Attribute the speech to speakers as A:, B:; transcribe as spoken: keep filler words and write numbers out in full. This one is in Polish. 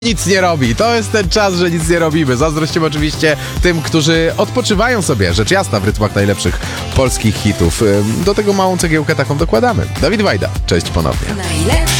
A: nic nie robi. To jest ten czas, że nic nie robimy. Zazdrościmy oczywiście tym, którzy odpoczywają sobie, rzecz jasna, w rytmach najlepszych polskich hitów. Do tego małą cegiełkę taką dokładamy. Dawid Wajda, cześć ponownie.
B: Najlepsze